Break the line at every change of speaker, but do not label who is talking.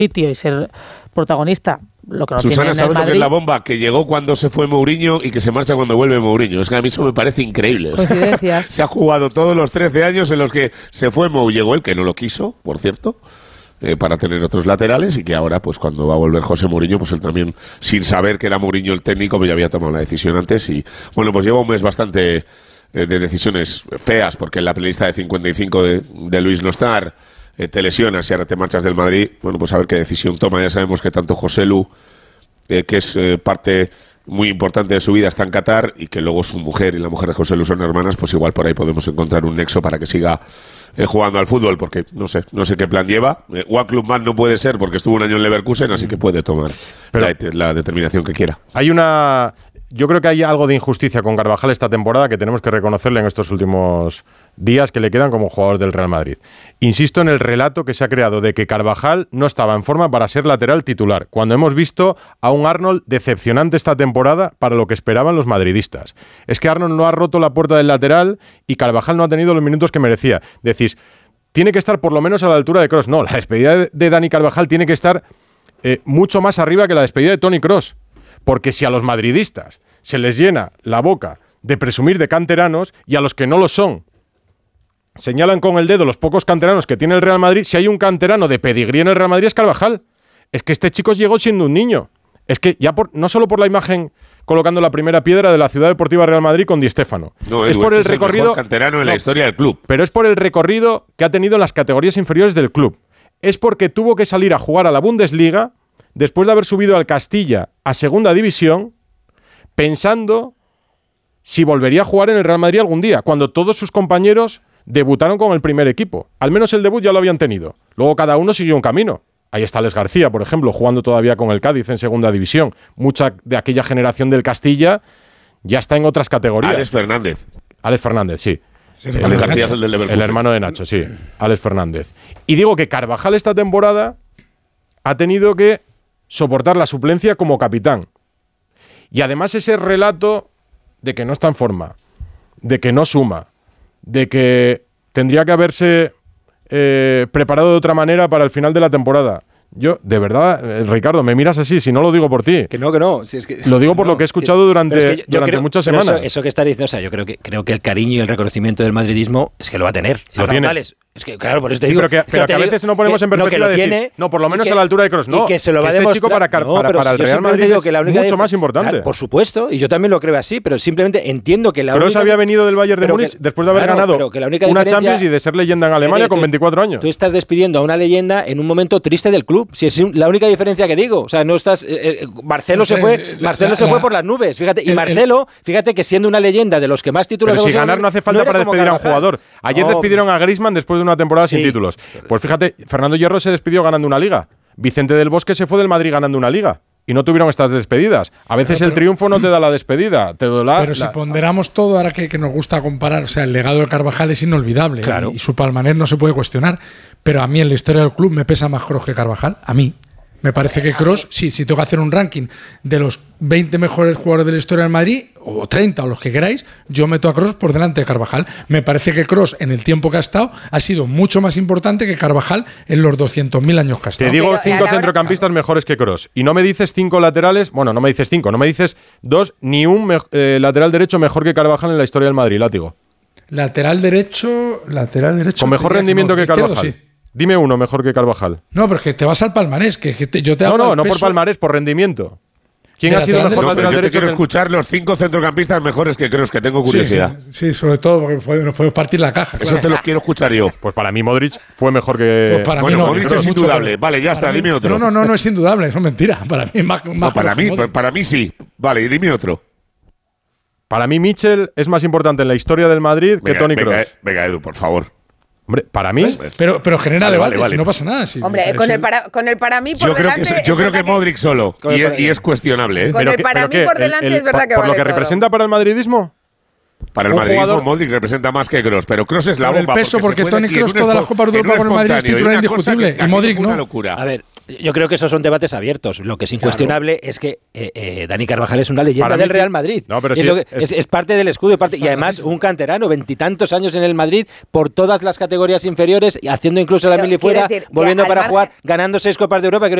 sitio y ser protagonista. Lo que no
Susana,
tiene en el
¿sabes lo que
Madrid,
es la bomba? Que llegó cuando se fue Mourinho y que se marcha cuando vuelve Mourinho. Es que a mí eso me parece increíble.
coincidencias.
Se ha jugado todos los 13 años en los que se fue Mou, llegó él, que no lo quiso, por cierto, para tener otros laterales, y que ahora, pues cuando va a volver José Mourinho, pues él también, sin saber que era Mourinho el técnico, pues ya había tomado la decisión antes. Y bueno, pues lleva un mes bastante de decisiones feas, porque en la lista de 55 de Luis no estar, te lesionas y ahora te marchas del Madrid. Bueno, pues a ver qué decisión toma. Ya sabemos que tanto José Lu, que es parte muy importante de su vida, está en Qatar, y que luego su mujer y la mujer de José Lu son hermanas, pues igual por ahí podemos encontrar un nexo para que siga jugando al fútbol, porque no sé qué plan lleva. One Club Man no puede ser porque estuvo un año en Leverkusen, así que puede tomar la determinación que quiera.
Yo creo que hay algo de injusticia con Carvajal esta temporada que tenemos que reconocerle en estos últimos días que le quedan como jugador del Real Madrid. Insisto en el relato que se ha creado de que Carvajal no estaba en forma para ser lateral titular, cuando hemos visto a un Arnold decepcionante esta temporada para lo que esperaban los madridistas. Es que Arnold no ha roto la puerta del lateral y Carvajal no ha tenido los minutos que merecía. Decís, tiene que estar por lo menos a la altura de Kroos. No, la despedida de Dani Carvajal tiene que estar mucho más arriba que la despedida de Toni Kroos. Porque si a los madridistas se les llena la boca de presumir de canteranos, y a los que no lo son señalan con el dedo los pocos canteranos que tiene el Real Madrid, si hay un canterano de pedigrí en el Real Madrid es Carvajal. Es que este chico llegó siendo un niño. Es que ya no solo por la imagen colocando la primera piedra de la Ciudad Deportiva Real Madrid con Di Stéfano.
No,
es por el recorrido,
mejor canterano en la historia del club.
Pero es por el recorrido que ha tenido en las categorías inferiores del club. Es porque tuvo que salir a jugar a la Bundesliga después de haber subido al Castilla a segunda división, pensando si volvería a jugar en el Real Madrid algún día, cuando todos sus compañeros debutaron con el primer equipo. Al menos el debut ya lo habían tenido. Luego cada uno siguió un camino. Ahí está Alex García, por ejemplo, jugando todavía con el Cádiz en segunda división. Mucha de aquella generación del Castilla ya está en otras categorías.
Alex Fernández,
sí.
Alex García es el del Leverkusen.
El hermano de Nacho, sí. Alex Fernández. Y digo que Carvajal esta temporada ha tenido que soportar la suplencia como capitán. Y además ese relato de que no está en forma, de que no suma, de que tendría que haberse preparado de otra manera para el final de la temporada. Yo, de verdad, Ricardo, me miras así, si no lo digo por ti.
Que no. Si es que,
lo digo por lo que he escuchado durante muchas semanas.
Eso que está diciendo, o sea, yo creo que el cariño y el reconocimiento del madridismo es que lo va a tener.
Lo tiene.
Es que, claro, por eso te
sí,
digo.
Pero que a veces no ponemos en perspectiva de decir, no, por lo menos a la altura de Kroos. No,
que se lo va a
este chico para el Real Madrid es mucho más importante.
Claro, por supuesto, y yo también lo creo así, pero simplemente entiendo que la
Kroos había venido del Bayern de Múnich después de haber ganado una Champions y de ser leyenda en Alemania con 24 años.
Tú estás despidiendo a una leyenda en un momento triste del club. Si es la única diferencia que digo. O sea, no estás... Marcelo se fue por las nubes, fíjate. Y Marcelo, fíjate que siendo una leyenda de los que más títulos...
Pero si ganar no hace falta para despedir a un jugador. Ayer despidieron a Griezmann después de una temporada sin títulos. Pues fíjate, Fernando Hierro se despidió ganando una liga. Vicente del Bosque se fue del Madrid ganando una liga. Y no tuvieron estas despedidas. A veces el triunfo no te da la despedida. Pero
si ponderamos todo, ahora que nos gusta comparar, o sea, el legado de Carvajal es inolvidable. Claro. Y su palmarés no se puede cuestionar. Pero a mí en la historia del club me pesa más Kroos que Carvajal. A mí. Me parece que Kroos, si tengo que hacer un ranking de los 20 mejores jugadores de la historia del Madrid, o 30 o los que queráis, yo meto a Kroos por delante de Carvajal. Me parece que Kroos, en el tiempo que ha estado, ha sido mucho más importante que Carvajal en los 200.000 años que ha estado.
Te digo 5 centrocampistas mejores que Kroos. Y no me dices 5 laterales, bueno, no me dices 5, no me dices 2, ni un lateral derecho mejor que Carvajal en la historia del Madrid, látigo.
Lateral derecho.
Con mejor rendimiento que Carvajal. Izquierdo, sí. Dime uno mejor que Carvajal.
No, pero es que te vas al palmarés. Yo te
no por palmarés, por rendimiento. ¿Quién ha sido el mejor lateral derecho?
Yo quiero escuchar los 5 centrocampistas mejores que Kroos, que tengo curiosidad.
Sí, sobre todo porque nos podemos partir la caja.
Eso te lo quiero escuchar yo.
Pues para mí Modric fue mejor que...
Pues para mí no,
Modric es indudable. Vale, ya está, dime otro.
No es indudable, eso es mentira. Para mí es más
para mí sí. Vale, y dime otro.
Para mí Michel es más importante en la historia del Madrid que Toni Kroos.
Venga, Edu, por favor.
Hombre, para mí...
Pero genera debate, si no pasa nada.
Hombre, con el para mí por delante...
Yo creo que Modric solo, y es cuestionable, ¿eh?
Con el para mí por delante es verdad que vale
¿Por lo que representa para el madridismo?
Para el madridismo Modric representa más que Kroos, pero Kroos es la bomba.
El peso, porque Toni Kroos todas las Copas de Europa con el Madrid es titular indiscutible, y Modric no.
Locura.
A ver, Yo creo que esos son debates abiertos. Lo que es incuestionable es que Dani Carvajal es una leyenda del Real Madrid.
No, pero
es parte del escudo y además un canterano, 20 años en el Madrid, por todas las categorías inferiores, haciendo incluso la mili fuera, volviendo para jugar, ganando 6 Copas de Europa.